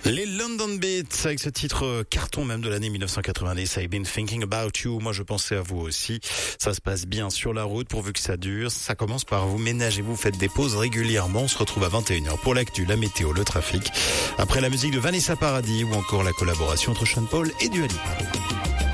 Les London Beats avec ce titre carton même de l'année 1990, I've been thinking about you. Moi je pensais à vous aussi. Ça se passe bien sur la route pourvu que ça dure. Ça commence par vous ménagez-vous, faites des pauses régulièrement. On se retrouve à 21h pour l'actu, la météo, le trafic. Après la musique de Vanessa Paradis ou encore la collaboration entre Sean Paul et Dua Lipa.